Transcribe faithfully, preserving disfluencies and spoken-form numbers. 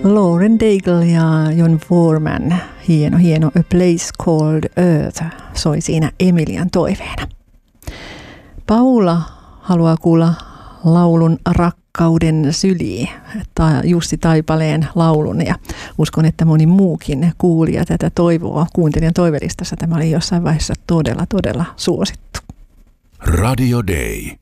Lauren Daigle ja Jon Foreman, hieno, hieno A Place Called Earth, soi siinä Emilian toiveena. Paula haluaa kuulla laulun Rakkauden syliin, Jussi Taipaleen laulun, ja uskon, että moni muukin kuulija tätä toivoa. Kuuntelijan toivelistassa tämä oli jossain vaiheessa todella, todella suosittu. Radio Day.